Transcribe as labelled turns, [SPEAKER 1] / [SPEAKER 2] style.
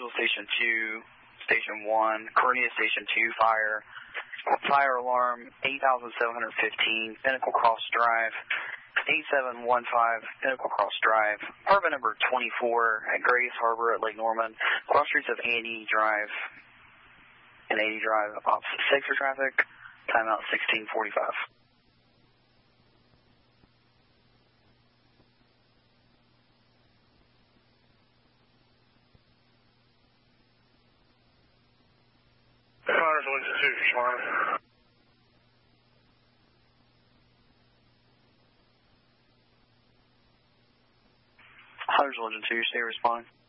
[SPEAKER 1] Huntersville Station 2, Station 1, Cornelia Station 2, fire. Fire alarm 8715, Pinnacle Cross Drive. 8715, Pinnacle Cross Drive. Apartment number 24 at Grace Harbor at Lake Norman. Cross streets of Andy Drive and 80 Drive, opposite 6 for traffic. Timeout 1645.
[SPEAKER 2] Huntersville 2, respond.
[SPEAKER 1] Huntersville 2, stay responding.